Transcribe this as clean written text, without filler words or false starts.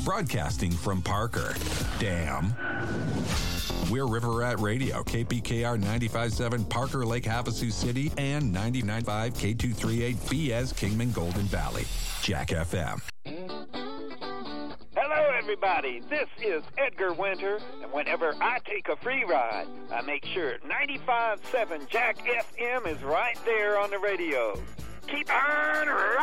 broadcasting from Parker. Damn. We're River Rat Radio, KPKR 95.7 Parker Lake Havasu City and 99.5 K238 BS Kingman Golden Valley. Jack FM. Hello, everybody. This is Edgar Winter, and whenever I take a free ride, I make sure 95.7 Jack FM is right there on the radio. Keep on